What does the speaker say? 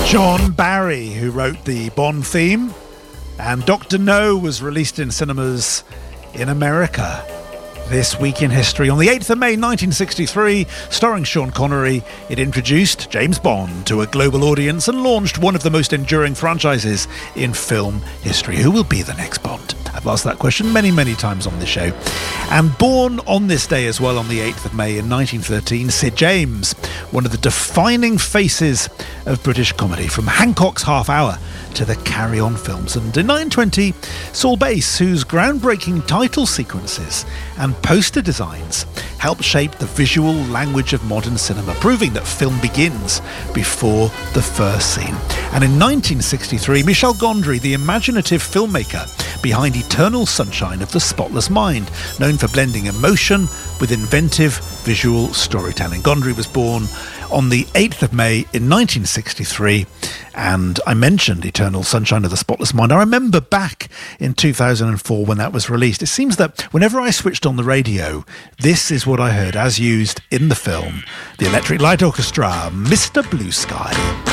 John Barry, who wrote the Bond theme, and Dr. No was released in cinemas in America this week in history. On the 8th of May 1963, starring Sean Connery, it introduced James Bond to a global audience and launched one of the most enduring franchises in film history. Who will be the next Bond? I've asked that question many, many times on this show. And born on this day as well, on the 8th of May in 1913, Sid James, one of the defining faces of British comedy, from Hancock's Half Hour to the Carry On films. And in 1920, Saul Bass, whose groundbreaking title sequences and poster designs helped shape the visual language of modern cinema, proving that film begins before the first scene. And in 1963, Michel Gondry, the imaginative filmmaker behind Eternal Sunshine of the Spotless Mind, known for blending emotion with inventive visual storytelling. Gondry was born on the 8th of May in 1963, and I mentioned Eternal Sunshine of the Spotless Mind. I remember back in 2004 when that was released. It seems that whenever I switched on the radio, this is what I heard as used in the film. The Electric Light Orchestra, Mr. Blue Sky.